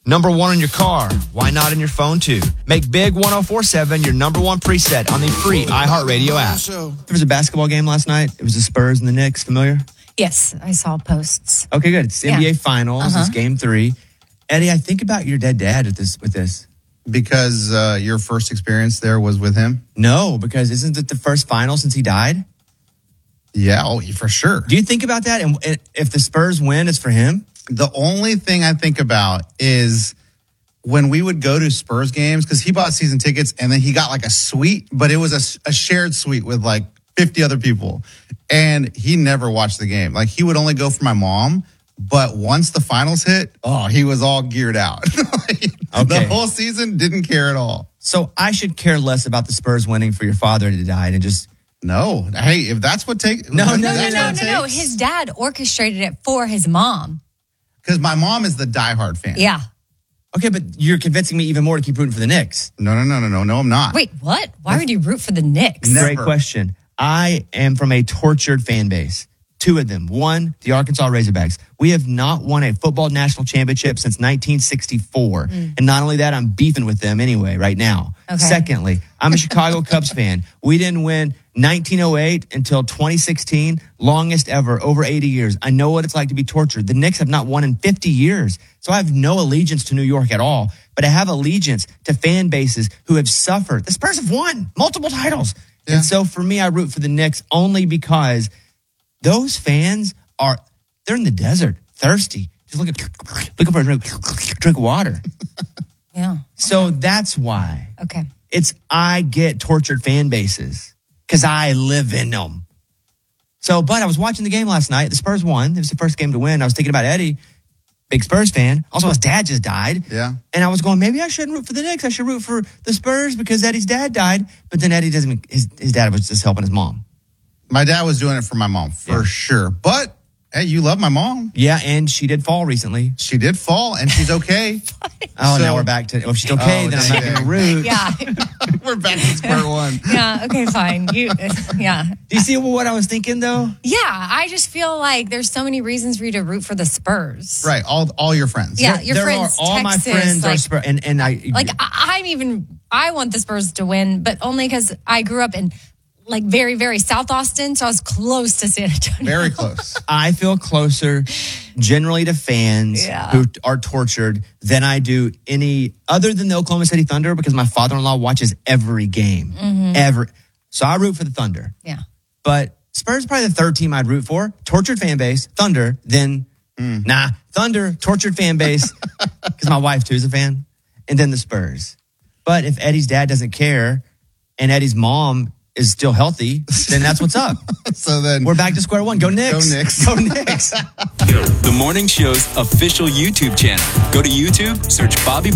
Number one in your car. Why not in your phone too? Make Big 104.7 your number one preset on the free iHeartRadio app. There was a basketball game last night. It was the Spurs and the Knicks. Familiar? Yes, I saw posts. Okay, good. It's the NBA Finals. It's Game 3. Eddie, I think about your dead dad with this. Because your first experience there was with him? No, because isn't it the first final since he died? Yeah, for sure. Do you think about that? And if the Spurs win, it's for him? The only thing I think about is when we would go to Spurs games, because he bought season tickets and then he got like a suite, but it was a shared suite with like 50 other people. And he never watched the game. Like he would only go for my mom. But once the finals hit, he was all geared out. The whole season didn't care at all. So I should care less about the Spurs winning for your father to die and just... No. Hey, if that's what takes... No. His dad orchestrated it for his mom. Because my mom is the diehard fan. Yeah. Okay, but you're convincing me even more to keep rooting for the Knicks. No, I'm not. Wait, what? Why would you root for the Knicks? Never. Great question. I am from a tortured fan base. Two of them. One, the Arkansas Razorbacks. We have not won a football national championship since 1964. And not only that, I'm beefing with them anyway right now. Okay. Secondly, I'm a Chicago Cubs fan. We didn't win 1908 until 2016, longest ever, over 80 years. I know what it's like to be tortured. The Knicks have not won in 50 years. So I have no allegiance to New York at all, but I have allegiance to fan bases who have suffered. The Spurs have won multiple titles. Yeah. And so for me, I root for the Knicks only because those fans they're in the desert, thirsty. Just looking for a drink of water. Yeah. So that's why. Okay. I get tortured fan bases because I live in them. So, but I was watching the game last night. The Spurs won. It was the first game to win. I was thinking about Eddie, big Spurs fan. Also, his dad just died. Yeah. And I was going, maybe I shouldn't root for the Knicks. I should root for the Spurs because Eddie's dad died. But then Eddie doesn't, his dad was just helping his mom. My dad was doing it for my mom, for sure. But, hey, you love my mom. Yeah, and she did fall recently. She did fall, and she's okay. Now we're back to, if she's okay, then I'm not going to root. Yeah. We're back to square one. Yeah, okay, fine. Do you see what I was thinking, though? Yeah, I just feel like there's so many reasons for you to root for the Spurs. Right, all your friends. Yeah, your friends, all Texas, my friends are Spurs. And I want the Spurs to win, but only because I grew up in like very, very South Austin, so I was close to San Antonio. Very close. I feel closer generally to fans who are tortured than I do any other than the Oklahoma City Thunder because my father-in-law watches every game. So I root for the Thunder. Yeah. But Spurs is probably the third team I'd root for. Tortured fan base, Thunder, then Thunder, tortured fan base, because my wife too is a fan, and then the Spurs. But if Eddie's dad doesn't care and Eddie's mom is still healthy, then that's what's up. So then we're back to square one. Go Knicks. Go Knicks. Go Knicks. The Morning Show's official YouTube channel. Go to YouTube, search Bobby